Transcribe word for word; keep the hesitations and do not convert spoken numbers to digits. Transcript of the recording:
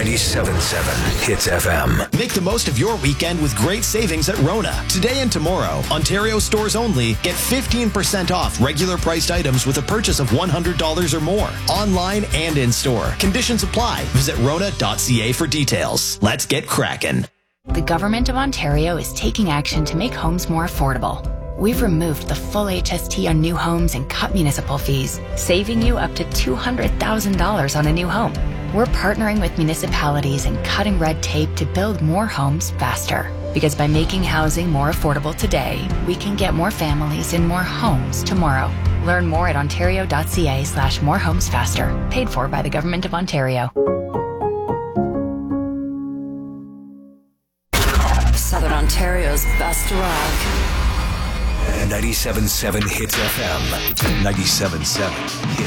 ninety-seven point seven Hits F M. Make the most of your weekend with great savings at Rona. Today and tomorrow, Ontario stores only, get fifteen percent off regular priced items with a purchase of one hundred dollars or more. Online and in store. Conditions apply. Visit rona dot c a for details. Let's get cracking. The Government of Ontario is taking action to make homes more affordable. We've removed the full H S T on new homes and cut municipal fees, saving you up to two hundred thousand dollars on a new home. We're partnering with municipalities and cutting red tape to build more homes faster. Because by making housing more affordable today, we can get more families in more homes tomorrow. Learn more at ontario dot c a slash more homes faster. Paid for by the Government of Ontario. Southern Ontario's best rock. ninety-seven point seven Hits F M. ninety-seven point seven